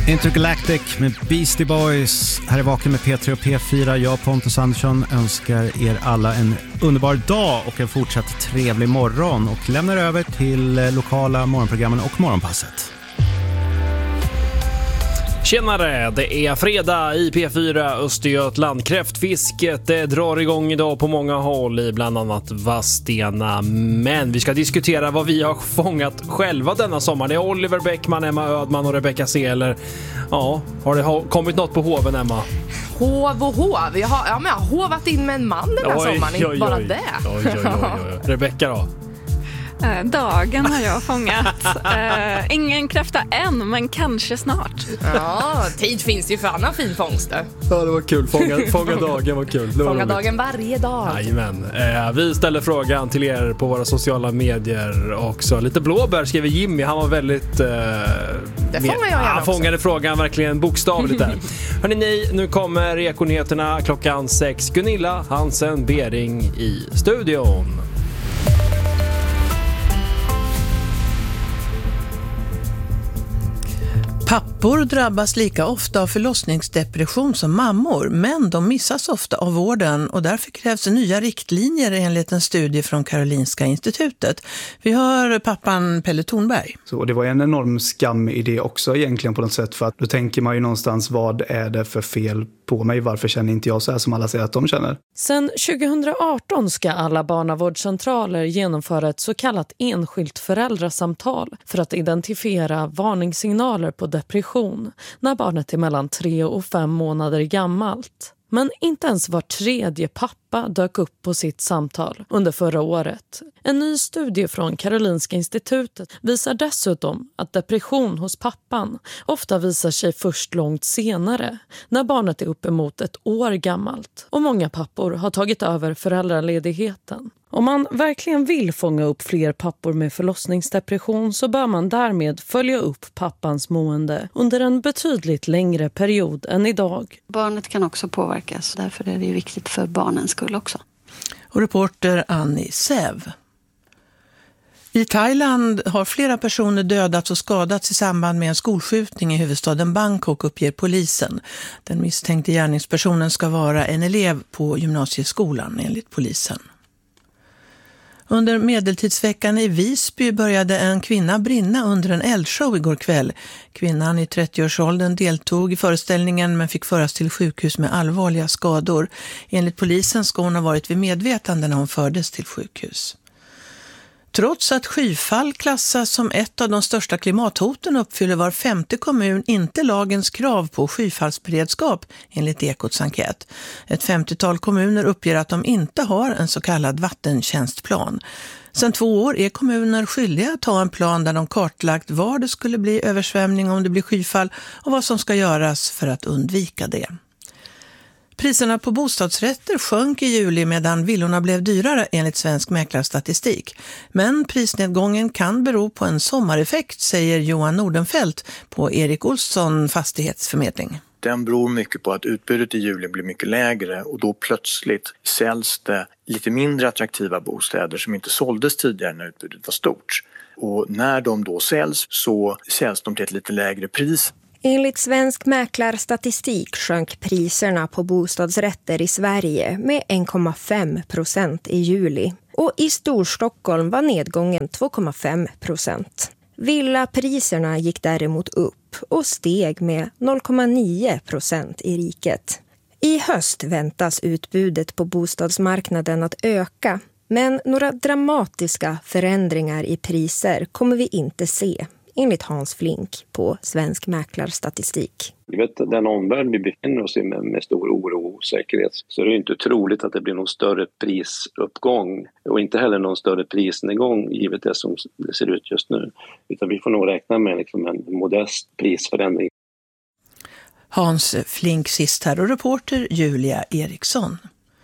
Intergalactic med Beastie Boys. Här är Vaken med P3 och P4. Jag, Pontus Andersson, önskar er alla en underbar dag och en fortsatt trevlig morgon och lämnar över till lokala morgonprogrammen och Morgonpasset. Tjenare, det är fredag i P4 Östergötland. Kräftfisket drar igång idag på många håll i bland annat Vadstena. Men vi ska diskutera vad vi har fångat själva denna sommar. Det är Oliver Bäckman, Emma Ödman och Rebecca Seeler. Ja, har det kommit något på hoven, Emma? Hov och hov. Jag har hovat in med en man den här sommaren, inte bara det. Rebecca då? Dagen har jag fångat. Ingen kräfta än, men kanske snart. Ja, tid finns ju för annan fin fångst. Ja, det var kul. Fånga dagen var kul. Fånga dagen varje dag. Jajamän. Vi ställer frågan till er på våra sociala medier också. Lite blåbär skriver Jimmy. Han var väldigt... det fångar jag gärna Han fångade frågan verkligen bokstavligt där. Hörrni, nu kommer Ekonyheterna klockan 6. Gunilla Hansen Bering i studion. Pappor drabbas lika ofta av förlossningsdepression som mammor, men de missas ofta av vården och därför krävs nya riktlinjer enligt en studie från Karolinska institutet. Vi hör pappan Pelle Thornberg. Så det var en enorm skam i det också egentligen på något sätt, för att då tänker man ju någonstans, vad är det för fel på mig? Varför känner inte jag så här som alla säger att de känner? Sen 2018 ska alla barnavårdscentraler genomföra ett så kallat enskilt föräldrasamtal för att identifiera varningssignaler på depression när barnet är mellan 3 och 5 månader gammalt. Men inte ens var tredje pappa dök upp på sitt samtal under förra året. En ny studie från Karolinska institutet visar dessutom att depression hos pappan ofta visar sig först långt senare, när barnet är uppemot 1 år gammalt. Och många pappor har tagit över föräldraledigheten. Om man verkligen vill fånga upp fler pappor med förlossningsdepression så bör man därmed följa upp pappans mående under en betydligt längre period än idag. Barnet kan också påverkas, därför är det viktigt för barnens skull också. Och reporter Annie Sev. I Thailand har flera personer dödats och skadats i samband med en skolskjutning i huvudstaden Bangkok, uppger polisen. Den misstänkte gärningspersonen ska vara en elev på gymnasieskolan enligt polisen. Under medeltidsveckan i Visby började en kvinna brinna under en eldshow igår kväll. Kvinnan i 30-årsåldern deltog i föreställningen men fick föras till sjukhus med allvarliga skador. Enligt polisen ska hon ha varit vid medvetande när hon fördes till sjukhus. Trots att skyfall klassas som ett av de största klimathoten uppfyller var 5:e kommun inte lagens krav på skyfallsberedskap enligt Ekots enkät. Ett 50-tal kommuner uppger att de inte har en så kallad vattentjänstplan. Sedan 2 år är kommuner skyldiga att ha en plan där de kartlagt var det skulle bli översvämning om det blir skyfall och vad som ska göras för att undvika det. Priserna på bostadsrätter sjönk i juli medan villorna blev dyrare enligt Svensk mäklarstatistik. Men prisnedgången kan bero på en sommareffekt, säger Johan Nordenfelt på Erik Olsson fastighetsförmedling. Den beror mycket på att utbudet i juli blir mycket lägre och då plötsligt säljs det lite mindre attraktiva bostäder som inte såldes tidigare när utbudet var stort. Och när de då säljs så säljs de till ett lite lägre pris. Enligt Svensk mäklarstatistik sjönk priserna på bostadsrätter i Sverige med 1,5% i juli. Och i Storstockholm var nedgången 2,5%. Villapriserna gick däremot upp och steg med 0,9% i riket. I höst väntas utbudet på bostadsmarknaden att öka. Men några dramatiska förändringar i priser kommer vi inte se, enligt Hans Flink på Svensk mäklarstatistik. Den omvärld vi befinner oss i med stor oro och osäkerhet, så är det inte troligt att det blir någon större prisuppgång och inte heller någon större prisnedgång givet det som det ser ut just nu. Utan vi får nog räkna med en modest prisförändring. Hans Flink sist här och reporter Julia Eriksson.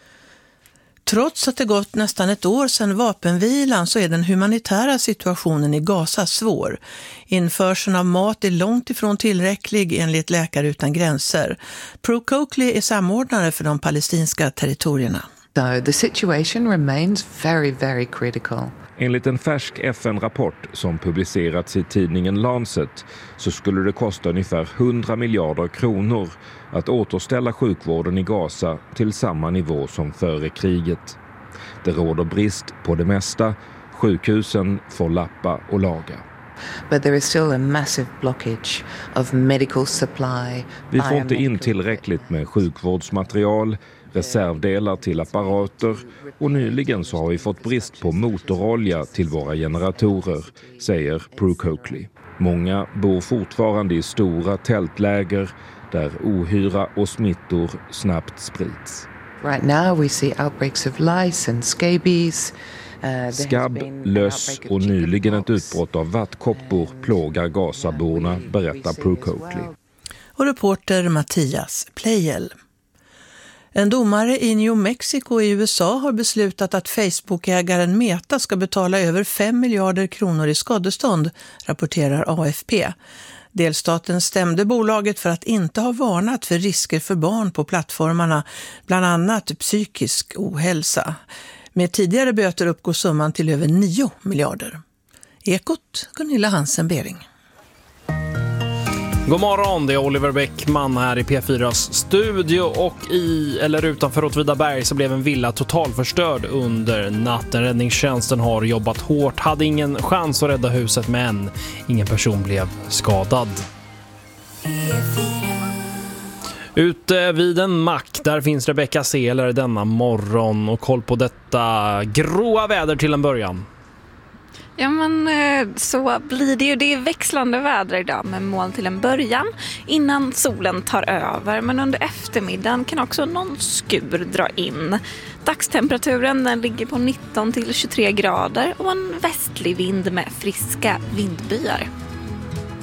Trots att det gått nästan 1 år sedan vapenvilan så är den humanitära situationen i Gaza svår. Införseln av mat är långt ifrån tillräcklig enligt Läkare utan gränser. Pro Coakley är samordnare för de palestinska territorierna. So the situation remains very, very critical. Enligt en färsk FN-rapport som publicerats i tidningen Lancet så skulle det kosta ungefär 100 miljarder kronor att återställa sjukvården i Gaza till samma nivå som före kriget. Det råder brist på det mesta. Sjukhusen får lappa och laga. But there is still a massive blockage of medical supply. Vi får inte in tillräckligt med sjukvårdsmaterial, reservdelar till apparater och nyligen så har vi fått brist på motorolja till våra generatorer, säger Prue Coakley. Många bor fortfarande i stora tältläger där ohyra och smittor snabbt sprids. Right now we see outbreaks of lice and scabies. Skabb, löss och nyligen ett utbrott av vattkoppor plågar Gazaborna, berättar Prue Coakley. Och reporter Mattias Plejel. En domare i New Mexico i USA har beslutat att Facebook-ägaren Meta ska betala över 5 miljarder kronor i skadestånd, rapporterar AFP. Delstaten stämde bolaget för att inte ha varnat för risker för barn på plattformarna, bland annat psykisk ohälsa. Med tidigare böter uppgår summan till över 9 miljarder. Ekot, Gunilla Hansen-Bering. God morgon, det är Oliver Bäckman här i P4s studio och utanför Åtvidaberg så blev en villa totalförstörd under natten. Räddningstjänsten har jobbat hårt, hade ingen chans att rädda huset men ingen person blev skadad. Ute vid en mack, där finns Rebecca Seeler denna morgon och koll på detta gråa väder till en början. Ja, men så blir det ju. Det är växlande väder idag med moln till en början innan solen tar över. Men under eftermiddagen kan också någon skur dra in. Dagstemperaturen den ligger på 19 till 23 grader och en västlig vind med friska vindbyar.